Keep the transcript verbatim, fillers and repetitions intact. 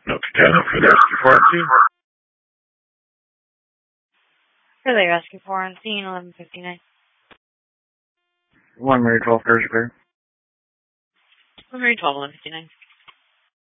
No, Katana for the rescue for on scene. For the rescue for on scene, eleven fifty-nine. one Mary twelve, Persia clear. one Mary twelve, eleven fifty-nine.